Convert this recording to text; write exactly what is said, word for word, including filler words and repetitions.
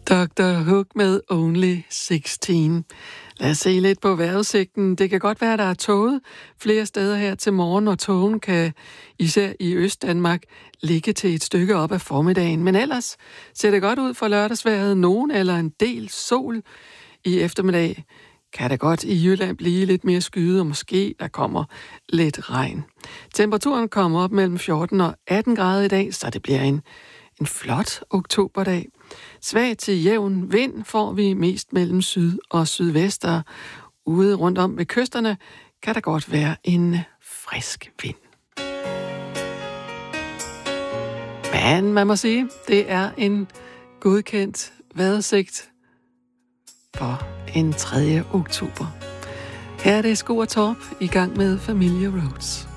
doktor Hook med Only seksten. Lad os se lidt på vejrudsigten. Det kan godt være, at der er tåget flere steder her til morgen, og tågen kan især i Østdanmark ligge til et stykke op af formiddagen. Men ellers ser det godt ud for lørdagsvejret. Nogen eller en del sol i eftermiddag. Kan det godt i Jylland blive lidt mere skyet, og måske der kommer lidt regn. Temperaturen kommer op mellem fjorten og atten grader i dag, så det bliver en, en flot oktoberdag. Svag til jævn vind får vi mest mellem syd og sydvest, og ude rundt om ved kysterne kan der godt være en frisk vind. Men man må sige, det er en godkendt vejrudsigt for en tredje oktober. Her er det Sko og Torp i gang med Familie Rhodes.